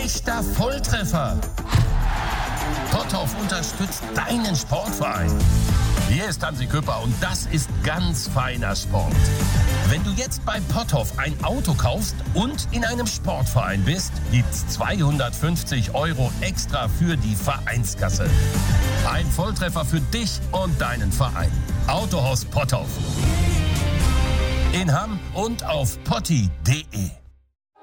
echter Volltreffer. Potthoff unterstützt deinen Sportverein. Hier ist Hansi Küpper und das ist ganz feiner Sport. Wenn du jetzt bei Potthoff ein Auto kaufst und in einem Sportverein bist, gibt's 250 € extra für die Vereinskasse. Ein Volltreffer für dich und deinen Verein. Autohaus Potthoff. In Hamm und auf potti.de.